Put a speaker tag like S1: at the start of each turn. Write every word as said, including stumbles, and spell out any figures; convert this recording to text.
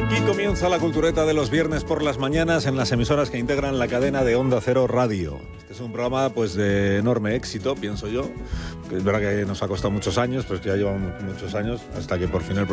S1: Aquí comienza la cultureta de los viernes por las mañanas en las emisoras que integran la cadena de Onda Cero Radio. Este es un programa pues de enorme éxito, pienso yo. Es verdad que nos ha costado muchos años, pues ya llevamos muchos años hasta que por fin el